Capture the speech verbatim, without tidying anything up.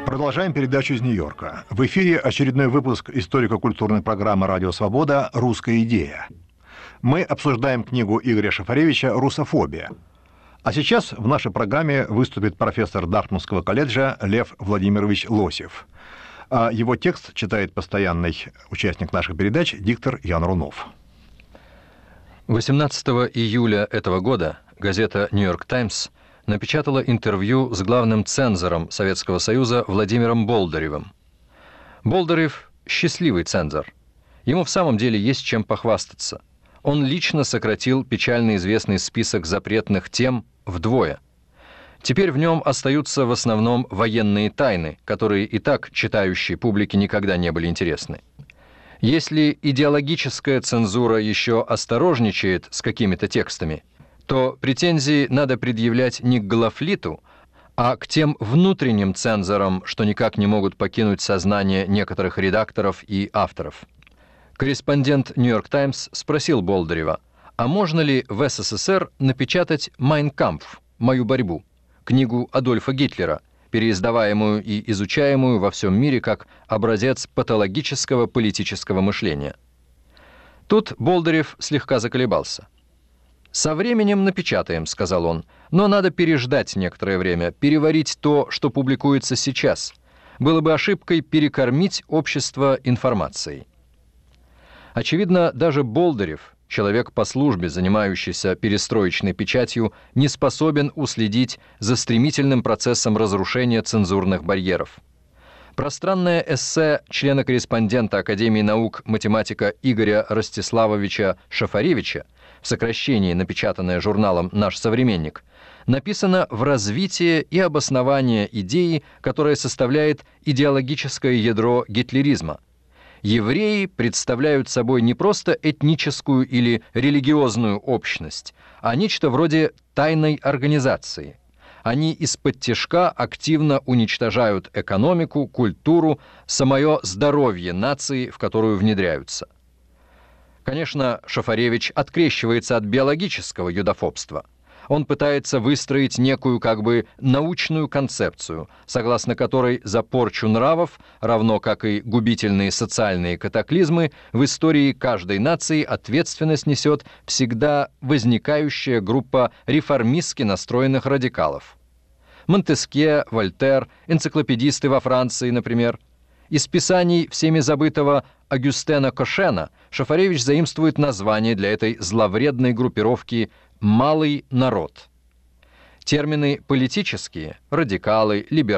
Продолжаем передачу из Нью-Йорка. В эфире очередной выпуск историко-культурной программы «Радио Свобода. Русская идея». Мы обсуждаем книгу Игоря Шафаревича «Русофобия». А сейчас в нашей программе выступит профессор Дартмутского колледжа Лев Владимирович Лосев. А его текст читает постоянный участник наших передач, диктор Ян Рунов. восемнадцатого июля этого года газета «Нью-Йорк Таймс» напечатала интервью с главным цензором Советского Союза Владимиром Болдыревым. Болдырев – счастливый цензор. Ему в самом деле есть чем похвастаться. Он лично сократил печально известный список запретных тем вдвое. Теперь в нем остаются в основном военные тайны, которые и так читающей публике никогда не были интересны. Если идеологическая цензура еще осторожничает с какими-то текстами, то претензии надо предъявлять не к Глафлиту, а к тем внутренним цензорам, что никак не могут покинуть сознание некоторых редакторов и авторов. Корреспондент «Нью-Йорк Таймс» спросил Болдырева, а можно ли в СССР напечатать «Майн кампф» «Мою борьбу», книгу Адольфа Гитлера, переиздаваемую и изучаемую во всем мире как образец патологического политического мышления. Тут Болдырев слегка заколебался. «Со временем напечатаем», — сказал он, — «но надо переждать некоторое время, переварить то, что публикуется сейчас. Было бы ошибкой перекормить общество информацией». Очевидно, даже Болдырев, человек по службе, занимающийся перестроечной печатью, не способен уследить за стремительным процессом разрушения цензурных барьеров. Пространное эссе члена-корреспондента Академии наук математика Игоря Ростиславовича Шафаревича, в сокращении напечатанное журналом «Наш современник», написано в развитие и обоснование идеи, которая составляет идеологическое ядро гитлеризма. Евреи представляют собой не просто этническую или религиозную общность, а нечто вроде тайной организации. Они из-под-тишка активно уничтожают экономику, культуру, самое здоровье нации, в которую внедряются. Конечно, Шафаревич открещивается от биологического юдофобства. Он пытается выстроить некую как бы научную концепцию, согласно которой за порчу нравов, равно как и губительные социальные катаклизмы, в истории каждой нации ответственность несет всегда возникающая группа реформистски настроенных радикалов. Монтескье, Вольтер, энциклопедисты во Франции, например. Из писаний всеми забытого Агюстена Кошена Шафаревич заимствует название для этой зловредной группировки «малый народ». Термины политические, радикалы, либералы,